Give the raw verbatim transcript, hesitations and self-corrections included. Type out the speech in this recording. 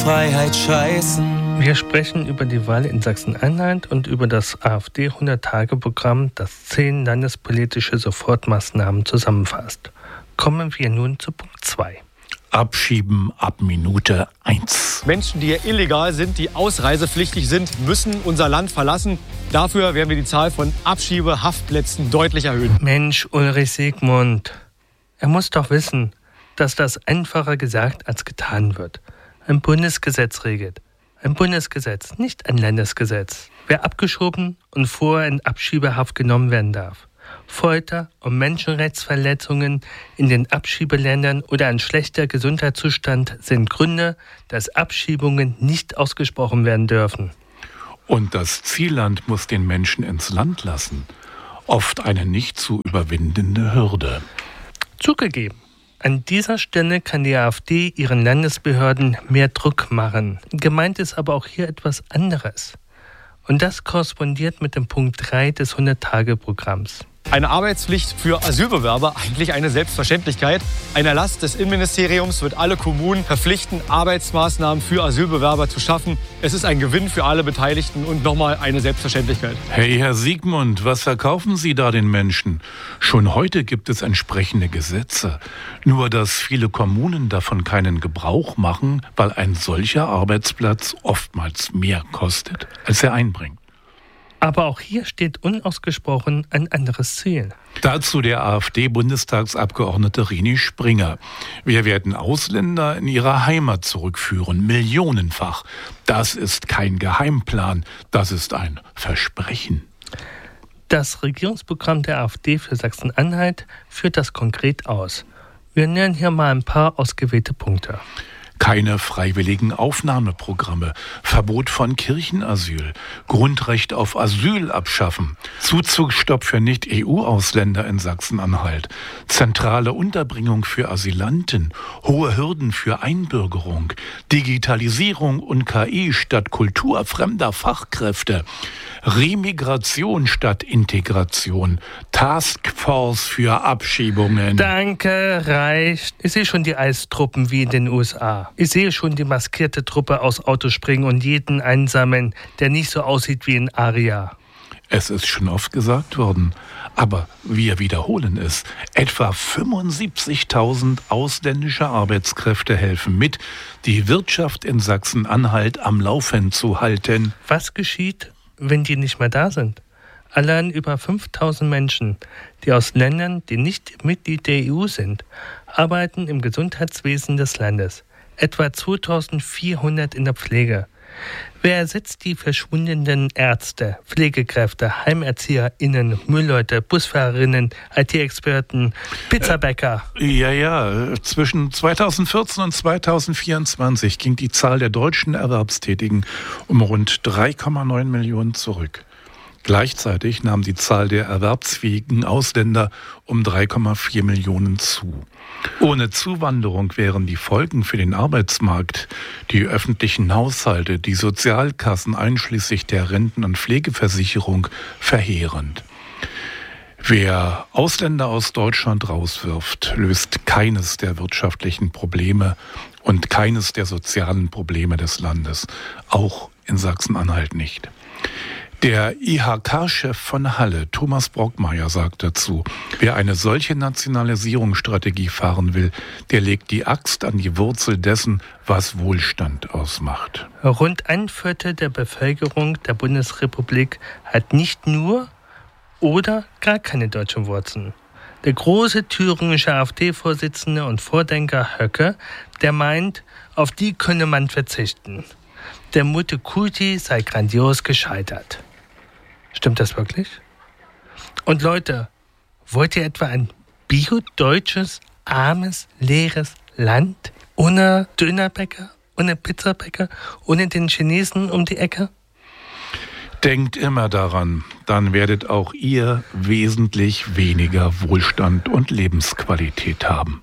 Freiheit scheißen. Wir sprechen über die Wahl in Sachsen-Anhalt und über das AfD-hundert-Tage-Programm, das zehn landespolitische Sofortmaßnahmen zusammenfasst. Kommen wir nun zu Punkt zwei. Abschieben ab Minute eins. Menschen, die hier illegal sind, die ausreisepflichtig sind, müssen unser Land verlassen. Dafür werden wir die Zahl von Abschiebehaftplätzen deutlich erhöhen. Mensch, Ulrich Siegmund, er muss doch wissen, dass das einfacher gesagt als getan wird. Ein Bundesgesetz regelt. Ein Bundesgesetz, nicht ein Landesgesetz. Wer abgeschoben und vorher in Abschiebehaft genommen werden darf. Folter und Menschenrechtsverletzungen in den Abschiebeländern oder ein schlechter Gesundheitszustand sind Gründe, dass Abschiebungen nicht ausgesprochen werden dürfen. Und das Zielland muss den Menschen ins Land lassen. Oft eine nicht zu überwindende Hürde. Zugegeben. An dieser Stelle kann die AfD ihren Landesbehörden mehr Druck machen. Gemeint ist aber auch hier etwas anderes. Und das korrespondiert mit dem Punkt drei des hundert-Tage-Programms. Eine Arbeitspflicht für Asylbewerber, eigentlich eine Selbstverständlichkeit. Ein Erlass des Innenministeriums wird alle Kommunen verpflichten, Arbeitsmaßnahmen für Asylbewerber zu schaffen. Es ist ein Gewinn für alle Beteiligten und nochmal eine Selbstverständlichkeit. Hey, Herr Siegmund, was verkaufen Sie da den Menschen? Schon heute gibt es entsprechende Gesetze. Nur, dass viele Kommunen davon keinen Gebrauch machen, weil ein solcher Arbeitsplatz oftmals mehr kostet, als er einbringt. Aber auch hier steht unausgesprochen ein anderes Ziel. Dazu der AfD-Bundestagsabgeordnete Rini Springer. Wir werden Ausländer in ihre Heimat zurückführen, millionenfach. Das ist kein Geheimplan, das ist ein Versprechen. Das Regierungsprogramm der AfD für Sachsen-Anhalt führt das konkret aus. Wir nennen hier mal ein paar ausgewählte Punkte. Keine freiwilligen Aufnahmeprogramme, Verbot von Kirchenasyl, Grundrecht auf Asyl abschaffen, Zuzugsstopp für Nicht-E U-Ausländer in Sachsen-Anhalt, zentrale Unterbringung für Asylanten, hohe Hürden für Einbürgerung, Digitalisierung und K I statt Kultur fremder Fachkräfte, Remigration statt Integration, Taskforce für Abschiebungen. Danke, reicht. Ich sehe schon die Eistruppen wie in den U S A. Ich sehe schon die maskierte Truppe aus Autos springen und jeden einsammeln, der nicht so aussieht wie in Aria. Es ist schon oft gesagt worden, aber wir wiederholen es. Etwa fünfundsiebzigtausend ausländische Arbeitskräfte helfen mit, die Wirtschaft in Sachsen-Anhalt am Laufen zu halten. Was geschieht, wenn die nicht mehr da sind? Allein über fünftausend Menschen, die aus Ländern, die nicht Mitglied der E U sind, arbeiten im Gesundheitswesen des Landes. Etwa zweitausendvierhundert in der Pflege. Wer ersetzt die verschwundenen Ärzte, Pflegekräfte, HeimerzieherInnen, Müllleute, Busfahrerinnen, I T-Experten, Pizzabäcker? Äh, ja, ja. Zwischen zweitausendvierzehn und zweitausendvierundzwanzig ging die Zahl der deutschen Erwerbstätigen um rund drei Komma neun Millionen zurück. Gleichzeitig nahm die Zahl der erwerbsfähigen Ausländer um drei Komma vier Millionen zu. Ohne Zuwanderung wären die Folgen für den Arbeitsmarkt, die öffentlichen Haushalte, die Sozialkassen einschließlich der Renten- und Pflegeversicherung verheerend. Wer Ausländer aus Deutschland rauswirft, löst keines der wirtschaftlichen Probleme und keines der sozialen Probleme des Landes, auch in Sachsen-Anhalt nicht. Der I H K-Chef von Halle, Thomas Brockmeier, sagt dazu, wer eine solche Nationalisierungsstrategie fahren will, der legt die Axt an die Wurzel dessen, was Wohlstand ausmacht. Rund ein Viertel der Bevölkerung der Bundesrepublik hat nicht nur oder gar keine deutschen Wurzeln. Der große thüringische AfD-Vorsitzende und Vordenker Höcke, der meint, auf die könne man verzichten. Der Multikulti sei grandios gescheitert. Stimmt das wirklich? Und Leute, wollt ihr etwa ein bio-deutsches, armes, leeres Land ohne Dönerbäcker, ohne Pizzabäcker, ohne den Chinesen um die Ecke? Denkt immer daran, dann werdet auch ihr wesentlich weniger Wohlstand und Lebensqualität haben.